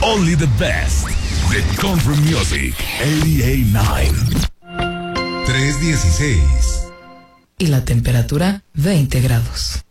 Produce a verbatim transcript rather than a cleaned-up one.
Only the best. The Country Music ochenta y nueve. tres dieciséis. Y la temperatura veinte grados.